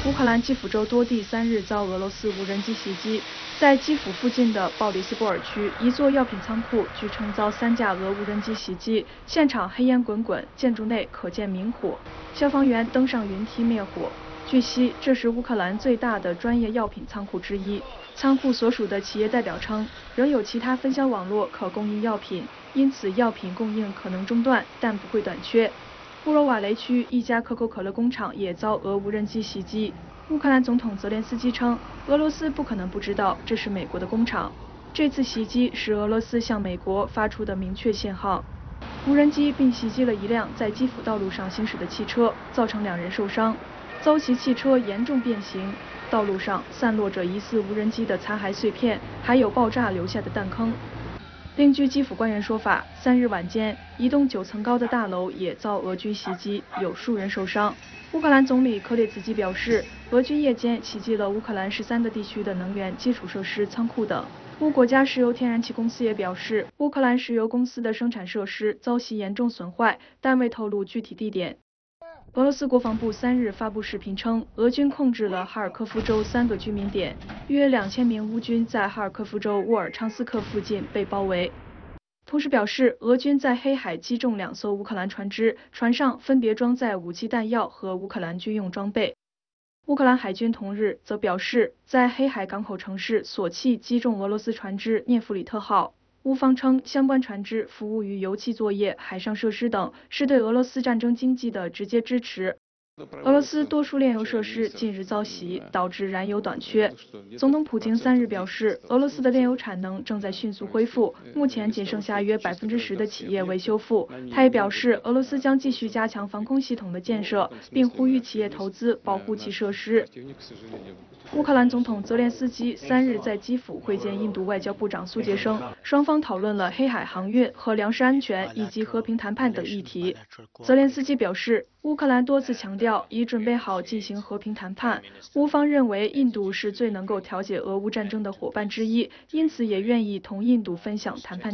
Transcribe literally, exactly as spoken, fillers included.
乌克兰基辅州多地三日遭俄罗斯无人机袭击，在基辅附近的鲍里斯波尔区，一座药品仓库据称遭三架俄无人机袭击，现场黑烟滚滚，建筑内可见明火，消防员登上云梯灭火。据悉，这是乌克兰最大的专业药品仓库之一。仓库所属的企业代表称，仍有其他分销网络可供应药品，因此药品供应可能中断，但不会短缺。布罗瓦雷区一家可口可乐工厂也遭俄无人机袭击。乌克兰总统泽连斯基称，俄罗斯不可能不知道这是美国的工厂。这次袭击是俄罗斯向美国发出的明确信号。无人机并袭击了一辆在基辅道路上行驶的汽车，造成两人受伤。遭袭汽车严重变形，道路上散落着疑似无人机的残骸碎片，还有爆炸留下的弹坑。另据基辅官员说法，三日晚间，一栋九层高的大楼也遭俄军袭击，有数人受伤。乌克兰总理科列茨基表示，俄军夜间袭击了乌克兰十三个地区的能源基础设施、仓库等。乌国家石油天然气公司也表示，乌克兰石油公司的生产设施遭袭严重损坏，但未透露具体地点。俄罗斯国防部三日发布视频称，俄军控制了哈尔科夫州三个居民点，约两千名乌军在哈尔科夫州沃尔昌斯克附近被包围。同时表示，俄军在黑海击中两艘乌克兰船只，船上分别装载武器弹药和乌克兰军用装备。乌克兰海军同日则表示，在黑海港口城市索契击中俄罗斯船只涅弗里特号。乌方称，相关船只服务于油气作业、海上设施等，是对俄罗斯战争经济的直接支持。俄罗斯多数炼油设施近日遭袭，导致燃油短缺。总统普京三日表示，俄罗斯的炼油产能正在迅速恢复，目前仅剩下约百分之十的企业未修复。他也表示，俄罗斯将继续加强防空系统的建设，并呼吁企业投资保护其设施。乌克兰总统泽连斯基三日在基辅会见印度外交部长苏杰生，双方讨论了黑海航运和粮食安全以及和平谈判等议题。泽连斯基表示，乌克兰多次强调已准备好进行和平谈判，乌方认为印度是最能够调解俄乌战争的伙伴之一，因此也愿意同印度分享谈判